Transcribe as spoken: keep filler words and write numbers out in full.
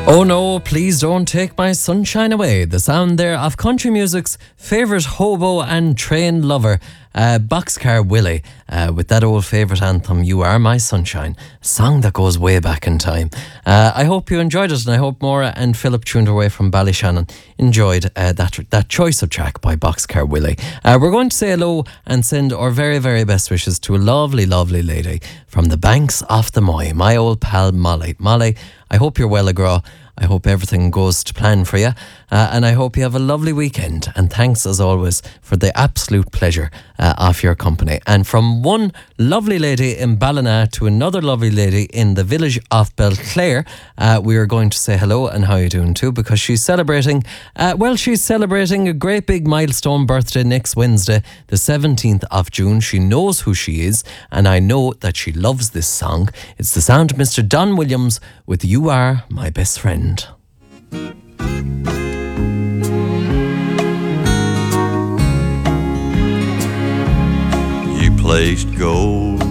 Oh no, please don't take my sunshine away. The sound there of country music's favourite hobo and train lover, uh, Boxcar Willie, uh, with that old favourite anthem, You Are My Sunshine, a song that goes way back in time. Uh, I hope you enjoyed it, and I hope Maura and Philip tuned away from Ballyshannon enjoyed uh, that that choice of track by Boxcar Willie. Uh, we're going to say hello and send our very, very best wishes to a lovely, lovely lady from the banks of the Moy, my old pal Molly. Molly, I hope you're well agra. I hope everything goes to plan for you, uh, and I hope you have a lovely weekend. And thanks as always for the absolute pleasure uh, of your company. And from one lovely lady in Ballina to another lovely lady in the village of Belclare, uh, we are going to say hello and how you doing too, because she's celebrating, uh, well, she's celebrating a great big milestone birthday next Wednesday, the seventeenth of June. She knows who she is, and I know that she loves this song. It's the sound of Mister Don Williams with You Are My Best Friend. You placed gold